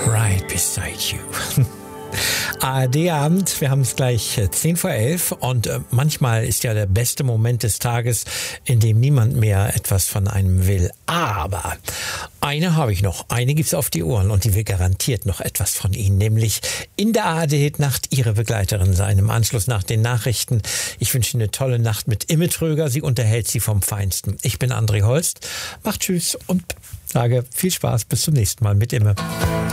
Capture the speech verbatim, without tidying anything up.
Right beside you. A R D-Abend, wir haben es gleich zehn vor elf und äh, manchmal ist ja der beste Moment des Tages, in dem niemand mehr etwas von einem will. Aber eine habe ich noch, eine gibt's auf die Ohren und die will garantiert noch etwas von Ihnen, nämlich in der A R D-Nacht Ihre Begleiterin sein, im Anschluss nach den Nachrichten. Ich wünsche Ihnen eine tolle Nacht mit Imme Tröger, sie unterhält Sie vom Feinsten. Ich bin André Holst, macht Tschüss und sage viel Spaß, bis zum nächsten Mal mit Imme.